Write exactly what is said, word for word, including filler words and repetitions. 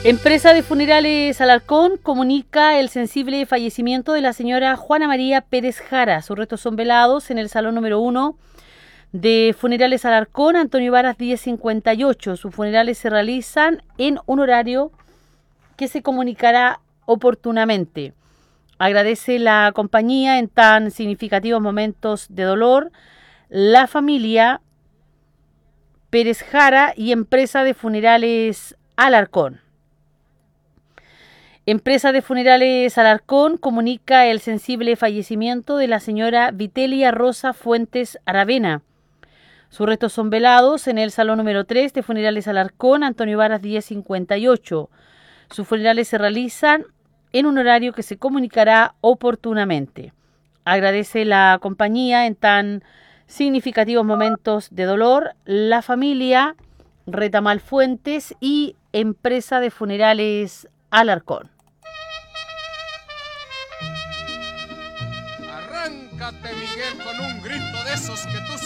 Empresa de Funerales Alarcón comunica el sensible fallecimiento de la señora Juana María Pérez Jara. Sus restos son velados en el salón número uno de Funerales Alarcón, Antonio Varas diez cincuenta y ocho. Sus funerales se realizan en un horario que se comunicará oportunamente. Agradece la compañía en tan significativos momentos de dolor la familia Pérez Jara y Empresa de Funerales Alarcón. Empresa de Funerales Alarcón comunica el sensible fallecimiento de la señora Vitelia Rosa Fuentes Aravena. Sus restos son velados en el salón número tres de Funerales Alarcón, Antonio Varas diez cincuenta y ocho. Sus funerales se realizan en un horario que se comunicará oportunamente. Agradece la compañía en tan significativos momentos de dolor la familia Retamal Fuentes y Empresa de Funerales Alarcón. Arráncate, Miguel, con un grito de esos que tú